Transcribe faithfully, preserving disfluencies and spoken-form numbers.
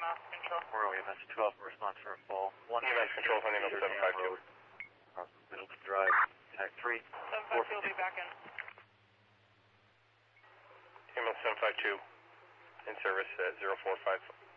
Control. Where are we? That's twelve response for a fall. One E M S Control, Honey Mill seven five two. Across Middleton Drive, Tag three. seven five two will be back in. E M S seven five two, in service at zero four five.